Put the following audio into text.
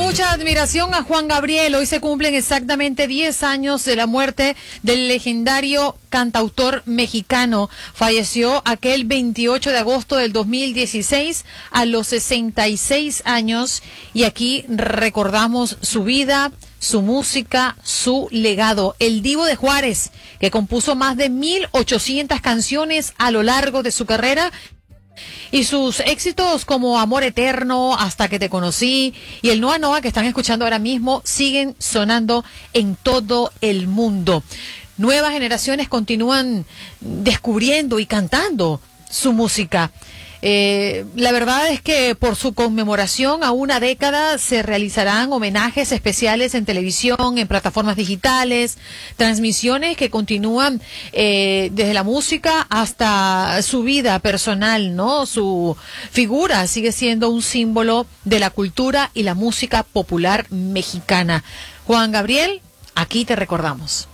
mucha admiración a Juan Gabriel. Hoy se cumplen exactamente 10 años de la muerte del legendario cantautor mexicano. Falleció aquel 28 de agosto del 2016 a los 66 años y aquí recordamos su vida, su música, su legado. El Divo de Juárez, que compuso más de 1,800 canciones a lo largo de su carrera. Y sus éxitos como Amor Eterno, Hasta que te conocí y el Noa Noa que están escuchando ahora mismo siguen sonando en todo el mundo. Nuevas generaciones continúan descubriendo y cantando su música. La verdad es que por su conmemoración a una década se realizarán homenajes especiales en televisión, en plataformas digitales, transmisiones que continúan desde la música hasta su vida personal, ¿no? Su figura sigue siendo un símbolo de la cultura y la música popular mexicana. Juan Gabriel, aquí te recordamos.